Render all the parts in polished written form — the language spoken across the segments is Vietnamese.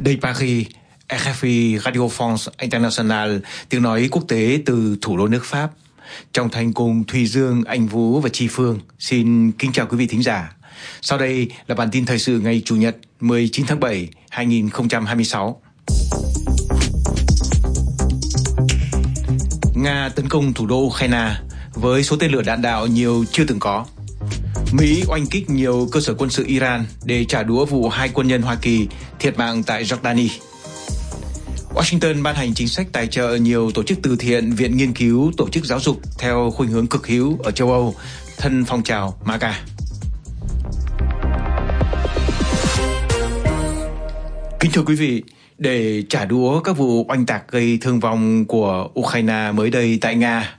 Đây Paris, RFI Radio France International, tiếng nói quốc tế từ thủ đô nước Pháp. Trong thành cùng Thùy Dương, Anh Vũ và Chi Phương xin kính chào quý vị thính giả. Sau đây là bản tin thời sự ngày Chủ nhật 19 tháng 7, 2026. Nga tấn công thủ đô Ukraine với số tên lửa đạn đạo nhiều chưa từng có. Mỹ oanh kích nhiều cơ sở quân sự Iran để trả đũa vụ 2 quân nhân Hoa Kỳ thiệt mạng tại Jordani. Washington ban hành chính sách tài trợ nhiều tổ chức từ thiện, viện nghiên cứu, tổ chức giáo dục theo khuynh hướng cực hữu ở châu Âu, thân phong trào MAGA. Kính thưa quý vị, để trả đũa các vụ oanh tạc gây thương vong của Ukraine mới đây tại Nga,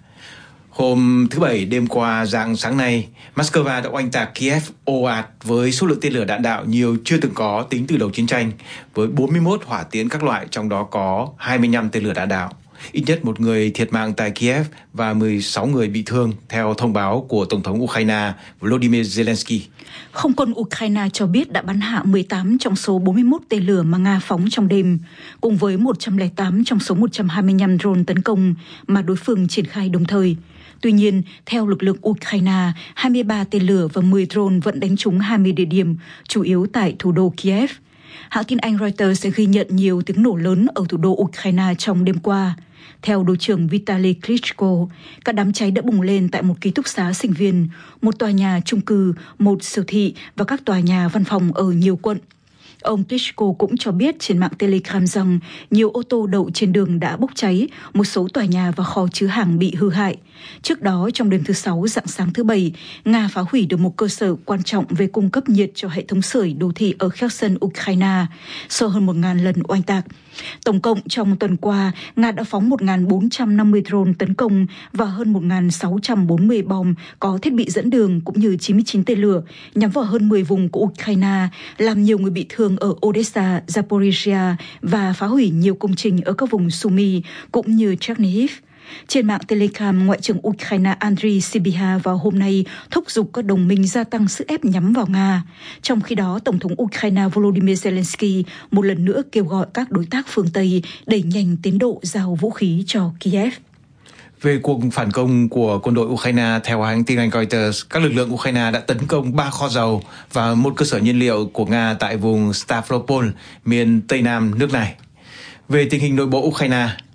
hôm thứ Bảy đêm qua rạng sáng nay, Moscow đã oanh tạc Kiev ồ ạt với số lượng tên lửa đạn đạo nhiều chưa từng có tính từ đầu chiến tranh, với 41 hỏa tiễn các loại, trong đó có 25 tên lửa đạn đạo. Ít nhất một người thiệt mạng tại Kiev và 16 người bị thương, theo thông báo của Tổng thống Ukraine Volodymyr Zelensky. Không quân Ukraine cho biết đã bắn hạ 18 trong số 41 tên lửa mà Nga phóng trong đêm, cùng với 108 trong số 125 drone tấn công mà đối phương triển khai đồng thời. Tuy nhiên, theo lực lượng Ukraine, 23 tên lửa và 10 drone vẫn đánh trúng 20 địa điểm, chủ yếu tại thủ đô Kiev. Hãng tin Anh Reuters sẽ ghi nhận nhiều tiếng nổ lớn ở thủ đô Ukraine trong đêm qua. Theo đội trưởng Vitaly Klitschko, các đám cháy đã bùng lên tại một ký túc xá sinh viên, một tòa nhà chung cư, một siêu thị và các tòa nhà văn phòng ở nhiều quận. Ông Klitschko cũng cho biết trên mạng Telegram rằng nhiều ô tô đậu trên đường đã bốc cháy, một số tòa nhà và kho chứa hàng bị hư hại. Trước đó, trong đêm thứ Sáu rạng sáng thứ Bảy, Nga phá hủy được một cơ sở quan trọng về cung cấp nhiệt cho hệ thống sưởi đô thị ở Kherson, Ukraine, sau hơn 1.000 lần oanh tạc. Tổng cộng trong tuần qua, Nga đã phóng 1.450 drone tấn công và hơn 1.640 bom có thiết bị dẫn đường cũng như 99 tên lửa nhắm vào hơn 10 vùng của Ukraine, làm nhiều người bị thương ở Odessa, Zaporizhia và phá hủy nhiều công trình ở các vùng Sumy cũng như Chernihiv. Trên mạng Telegram, Ngoại trưởng Ukraine Andriy Sybiha vào hôm nay thúc giục các đồng minh gia tăng sức ép nhắm vào Nga. Trong khi đó, Tổng thống Ukraine Volodymyr Zelensky một lần nữa kêu gọi các đối tác phương Tây đẩy nhanh tiến độ giao vũ khí cho Kiev. Về cuộc phản công của quân đội Ukraine, theo hãng tin Anh Reuters, các lực lượng Ukraine đã tấn công 3 kho dầu và một cơ sở nhiên liệu của Nga tại vùng Stavropol, miền Tây Nam nước này. Về tình hình nội bộ Ukraine,